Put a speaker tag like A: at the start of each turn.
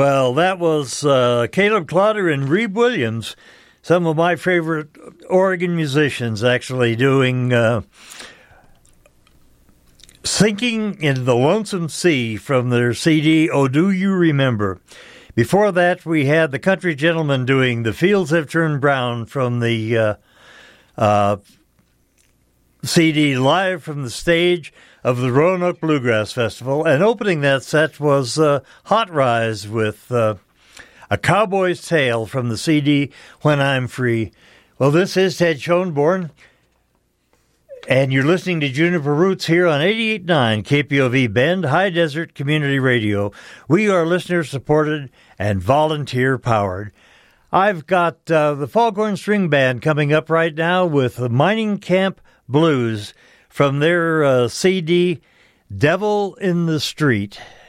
A: Well, that was Caleb Clotter and Rebe Williams, some of my favorite Oregon musicians, actually doing Sinking in the Lonesome Sea from their CD, Oh Do You Remember. Before that, we had the Country Gentlemen doing The Fields Have Turned Brown from the CD Live from the Stage of the Roanoke Bluegrass Festival. And opening that set was Hot Rise with A Cowboy's Tale from the CD When I'm Free. Well, this is Ted Schoenborn, and you're listening to Juniper Roots here on 88.9 KPOV Bend, High Desert Community Radio. We are listener-supported and volunteer-powered. I've got the Foghorn String Band coming up right now with the Mining Camp Blues from their CD, Devil in the Street.